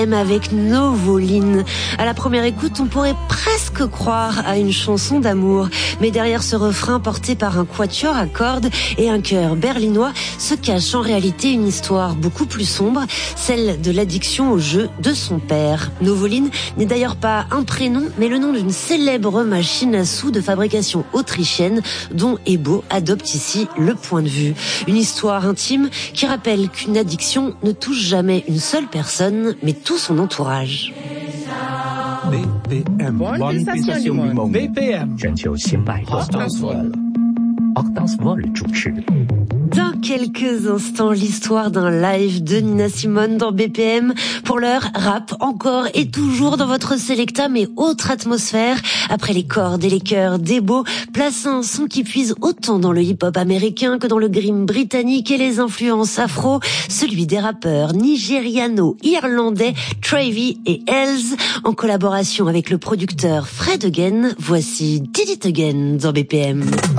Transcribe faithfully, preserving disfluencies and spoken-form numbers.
Avec Novoline. À la première écoute, on pourrait presque croire à une chanson d'amour. Mais derrière ce refrain porté par un quatuor à cordes et un chœur berlinois se cache en réalité une histoire beaucoup plus sombre, celle de l'addiction au jeu de son père. Novoline n'est d'ailleurs pas un prénom, mais le nom d'une célèbre machine à sous de fabrication autrichienne dont Ebo adopte ici le point de vue. Une histoire intime qui rappelle qu'une addiction ne touche jamais une seule personne, mais tout son entourage. B P M Bonne Station du Monde. B P M 全球新百货 Octance Vol 主持。 Dans quelques instants, l'histoire d'un live de Nina Simone dans B P M. Pour l'heure, rap encore et toujours dans votre Selecta, mais autre atmosphère. Après les cordes et les chœurs d'Ebo, place un son qui puise autant dans le hip-hop américain que dans le grime britannique et les influences afro, celui des rappeurs nigériano-irlandais Travy et Hells, en collaboration avec le producteur Fred Again. Voici Did It Again dans B P M.